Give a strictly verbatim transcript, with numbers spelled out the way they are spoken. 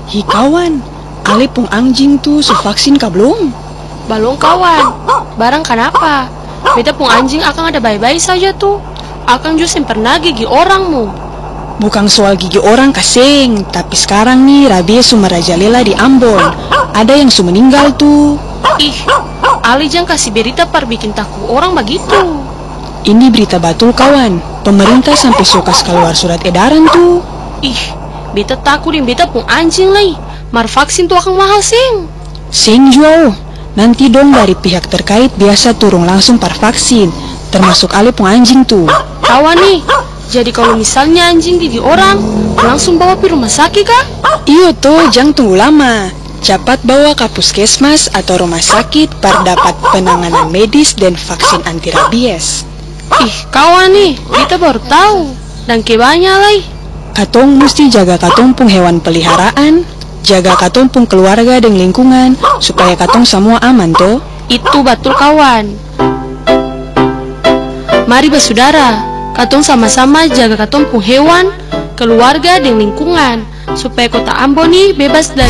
Hi kawan, ale pung anjing tuh su vaksin ka belum? Balong kawan, barang kenapa? Beta pung anjing akang ada baik-baik saja tuh. Akang justru pernah gigi orangmu. Bukan soal gigi orang kaseng, tapi sekarang nih rabies su merajalela di Ambon. Ada yang su meninggal tuh. Ih, Ali jangan kasih berita par bikin takut orang begitu. Ini berita batul kawan. Pemerintah sampai sukas keluar surat edaran tuh. Ih, beta takut yang beta pung anjing lagi. Mar vaksin tuh akan mahal sing. Sing jauh. Nanti dong dari pihak terkait biasa turun langsung par vaksin, termasuk ale pung anjing tuh. Kawan nih, jadi kalau misalnya anjing gigi orang, langsung bawa ke rumah sakit kah? Iyo tuh, jangan tunggu lama. Cepat bawa ke puskesmas atau rumah sakit par dapat penanganan medis dan vaksin anti rabies. Ih, kawan nih, kita baru tahu. Dan kebanya lagi. Katong mesti jaga katong pung hewan peliharaan, jaga katong pung keluarga dan lingkungan, supaya katong semua aman toh. Itu betul kawan. Mari bersaudara, katong sama-sama jaga katong pung hewan, keluarga dan lingkungan, supaya kota Ambon nih bebas dari